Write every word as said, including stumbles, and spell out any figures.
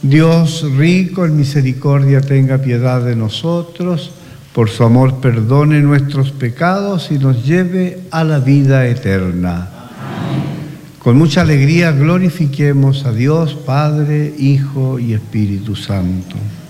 Dios rico en misericordia tenga piedad de nosotros, por su amor perdone nuestros pecados y nos lleve a la vida eterna. Con mucha alegría glorifiquemos a Dios, Padre, Hijo y Espíritu Santo.